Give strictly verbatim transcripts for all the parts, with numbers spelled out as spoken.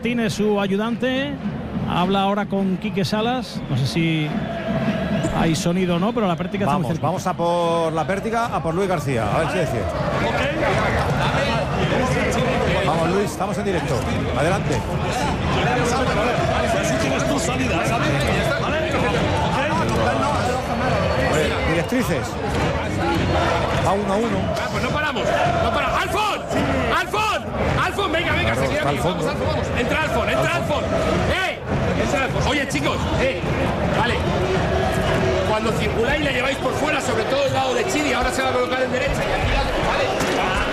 Martínez, su ayudante, habla ahora con Quique Salas. No sé si hay sonido o no, pero la Pértiga está muy Vamos, cerquita. vamos a por la Pértiga, a por Luis García. A ver si decide. Vamos, Luis, estamos en directo. Adelante. Vale, directrices. Va uno a uno. Ah, pues no paramos, no paramos. ¡Alfon! ¡Alfon! ¡Alfon! Venga, venga, Claro, se queda está aquí. al Vamos, fondo. Alfon, vamos. Entra Alfon, entra Alfon. ¡Eh! Entra Alfon. Oye, chicos, eh. Vale. Cuando circuláis le lleváis por fuera, sobre todo el lado de Chidi. Ahora se va a colocar en derecha y aquí Alfon, ¿vale?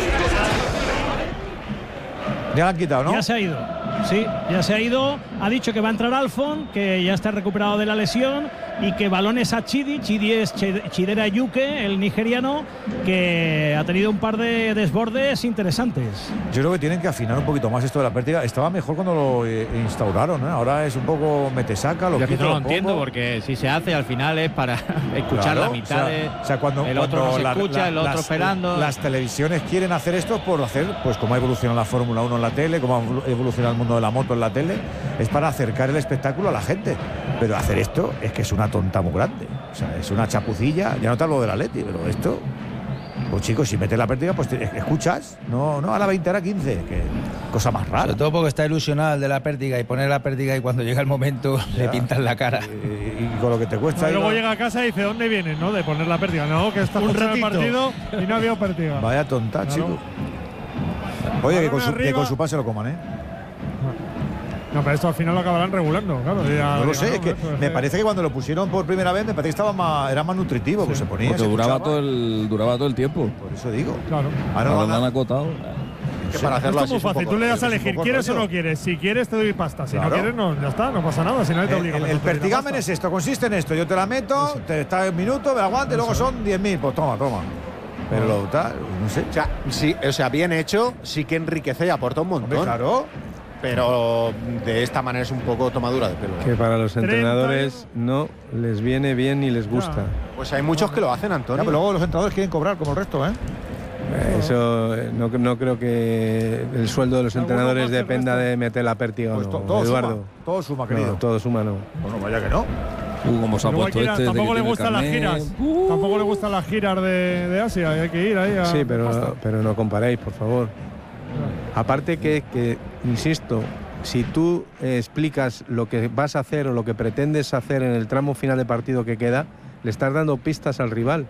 Ya la han quitado, ¿no? Ya se ha ido. Sí, ya se ha ido. Ha dicho que va a entrar Alfon, que ya está recuperado de la lesión y que balones a Chidi. Chidi es Chidera Yuke, el nigeriano, que ha tenido un par de desbordes interesantes. Yo creo que tienen que afinar un poquito más esto de la Pértiga. Estaba mejor cuando lo eh, instauraron, ¿eh? Ahora es un poco metesaca. Lo Yo que quito, no lo lo entiendo, pongo. porque si se hace al final es para escuchar Claro, la mitad o sea, de. o sea, cuando, el otro cuando no se la- escucha, la- el otro las, esperando. Las televisiones quieren hacer esto por hacer, pues como ha evolucionado la Fórmula uno en la tele, como ha evolucionado el mundo de la moto en la tele, es para acercar el espectáculo a la gente. Pero hacer esto es que es una tonta muy grande. O sea, es una chapucilla. Ya no te hablo del Atleti, pero esto. Pues chicos, si metes la Pértiga, pues te, escuchas. No, no, a la veinte, a la quince. Que cosa más rara. Sobre todo porque está ilusionado el de la Pértiga y poner la Pértiga y cuando llega el momento Ya. le pintan la cara. Y, y con lo que te cuesta. Y luego ir a- llega a casa y dice, ¿dónde vienes, no? De poner la Pértiga. No, que está Un escuchando el ratito. partido y no había Pértiga. Vaya tonta, Claro. chico. Oye, que con, su, Balón que con arriba. su pan se lo coman, ¿eh? No, pero esto al final lo acabarán regulando, claro. Ya- No lo ya sé, es que eso es me parece que cuando lo pusieron por primera vez, me parece que estaba más, era más nutritivo, pues se ponía. Porque se duraba escuchaba. todo, el, duraba todo el tiempo. Por eso digo. Claro. Ahora Ahora lo lo han a- acotado. que para hacerlo Esto así es muy es un fácil, poco- tú le das a es un elegir, poco ¿quieres o rollo. no quieres? Si quieres te doy pasta, si Claro. no quieres no, ya está, no pasa nada, si nadie te El, obliga. el, a el pedir la pertigamen pasta. es esto, consiste en esto. Yo te la meto, te está en minuto, me aguante, y luego son diez mil. Pues toma, toma. Pero lo tal, no sé. O sea, sí, o sea, bien hecho, sí que enriquece y aporta un Hombre, montón. claro. Pero de esta manera es un poco tomadura de pelo. ¿eh? Que para los treinta entrenadores no les viene bien ni les gusta. Pues hay muchos que lo hacen, Ya, Antonio. pero luego los entrenadores quieren cobrar como el resto, ¿eh? Eh, Eso eh, no, no creo que el sueldo de los Alguno entrenadores más que el dependa resto. de meter la Pértiga o Pues no, to- todo Eduardo. suma. Todo suma, No, querido. todo suma no. Bueno, vaya que no. Uh, como se ha Luego hay puesto que ir a- este. desde tampoco que le tiene gustan las carné. giras. Tampoco le gustan las giras de, de Asia. Hay que ir ahí a. Sí, pasta. pero, pero no comparéis, por favor. Aparte que, que, insisto, si tú eh, explicas lo que vas a hacer o lo que pretendes hacer en el tramo final de partido que queda, le estás dando pistas al rival.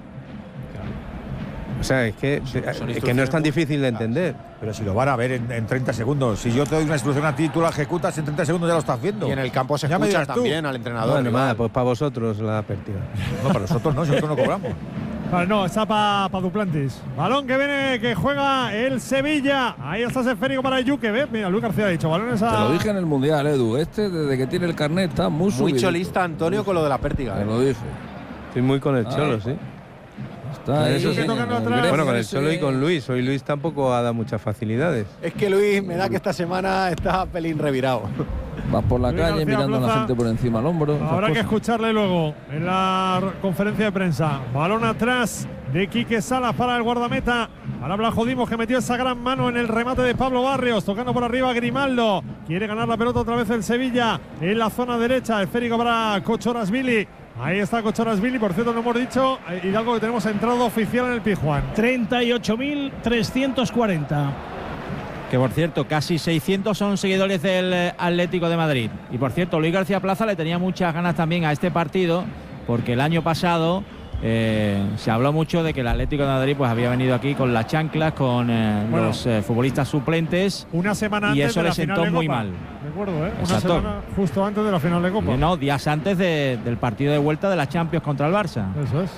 O sea, es que, es que no es tan difícil de entender. Pero si lo van a ver en, en treinta segundos. Si yo te doy una instrucción a ti, tú la ejecutas en treinta segundos, ya lo estás viendo. Y en el campo se Ya me escucha dirás tú. también al entrenador. Bueno, rival. nada, pues para vosotros la Pértiga. No, para nosotros no, nosotros no cobramos. Vale, no, está para pa Duplantis. Balón que viene, que juega el Sevilla. Ahí está ese esférico para Yuke. ¿Ves? Mira, Luis García ha dicho, balones a. Te lo dije en el Mundial, Edu. Este, desde que tiene el carnet, está muy Muy subidito. cholista, Antonio, con lo de la Pértiga. Te ¿eh? lo dije. Estoy muy con el Ah, Cholo, sí. Está ahí, Eso sí, en tocando el atrás. gremio Bueno, con el ese. Cholo y con Luis. Hoy Luis tampoco ha dado muchas facilidades. Es que Luis me da que esta semana está pelín revirado. Vas por la Luis calle García mirando a la Plaza. gente por encima del hombro. esas Habrá que cosas. escucharle luego en la r- conferencia de prensa. Balón atrás de Quique Salas para el guardameta. Ahora Blajodimos, que metió esa gran mano en el remate de Pablo Barrios. Tocando por arriba Grimaldo. Quiere ganar la pelota otra vez el Sevilla en la zona derecha. Esférico para Cochorasvili. Ahí está Cochorasvili. Por cierto, no hemos dicho, eh, Hidalgo, que tenemos entrada oficial en el Pizjuán. treinta y ocho mil trescientos cuarenta. Que por cierto, casi seiscientos son seguidores del eh, Atlético de Madrid. Y por cierto, Luis García Plaza le tenía muchas ganas también a este partido, porque el año pasado eh, se habló mucho de que el Atlético de Madrid pues había venido aquí con las chanclas, con eh, Bueno. los eh, futbolistas suplentes. Una semana Y antes eso de le la final sentó de muy Copa. mal. Recuerdo, ¿eh? Una Exacto. semana justo antes de la final de Copa. Eh, no, días antes de- del partido de vuelta de la Champions contra el Barça. Eso es.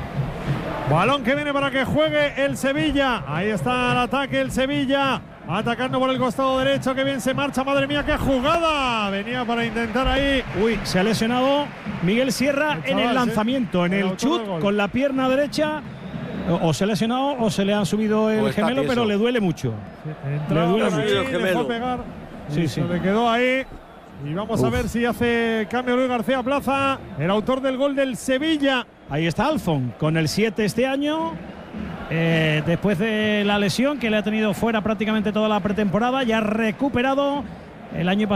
Balón que viene para que juegue el Sevilla. Ahí está el ataque, el Sevilla. Atacando por el costado derecho. Que bien se marcha. Madre mía, qué jugada. Venía para intentar ahí. Uy, se ha lesionado Miguel Sierra El en chaval, el sí. lanzamiento, en El el autor chut del gol. con la pierna derecha. O o se ha lesionado o se le ha subido el O está gemelo, tieso. pero le duele mucho. Entraba Le duele por ahí, mucho le fue a pegar. Sí, Y sí. Se le quedó ahí. Y vamos a Uf. ver si hace cambio Luis García Plaza, el autor del gol del Sevilla. Ahí está Alfon con el siete este año. Eh, después de la lesión que le ha tenido fuera prácticamente toda la pretemporada, ya ha recuperado el año pasado.